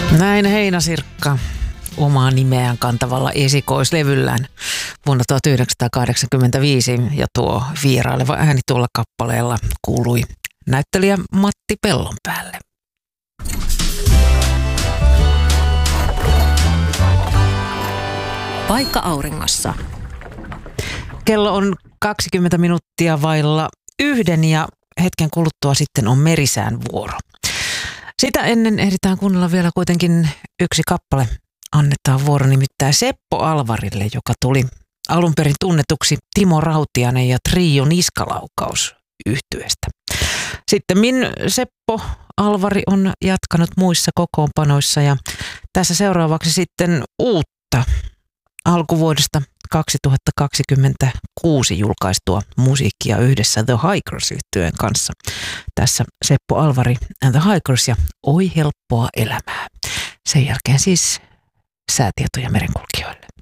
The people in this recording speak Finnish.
Näin Heinäsirkka omaa nimeään kantavalla esikoislevyllään vuonna 1985 ja tuo vieraileva ääni tuolla kappaleella kuului näyttelijä Matti Pellonpäälle. Paikka auringossa. Kello on 20 minuuttia vailla 1 ja hetken kuluttua sitten on merisään vuoro. Sitä ennen ehditään kuunnella vielä kuitenkin yksi kappale. Annetaan vuoro nimittäin Seppo Alvarille, joka tuli alun perin tunnetuksi Timo Rautiainen ja Trio Niskalaukaus -yhtyeestä. Sittemmin Seppo Alvari on jatkanut muissa kokoonpanoissa ja tässä seuraavaksi sitten uutta alkuvuodesta 2026 julkaistua musiikkia yhdessä The Hikers-yhtyeen kanssa. Tässä Seppo Alvari and The Hikers ja Oi helppoa elämää. Sen jälkeen siis säätietoja merenkulkijoille.